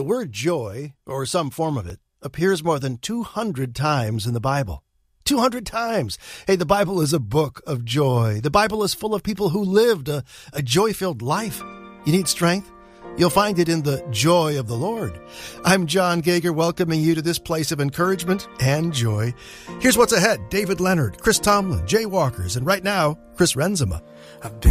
word joy, or some form of it, appears more than 200 times in the Bible. 200 times! Hey, the Bible is a book of joy. The Bible is full of people who lived a joy-filled life. You need strength? You'll find it in the joy of the Lord. I'm John Gager, welcoming you to this place of encouragement and joy. Here's what's ahead. David Leonard, Chris Tomlin, Jay Walkers, and right now, Chris Renzema.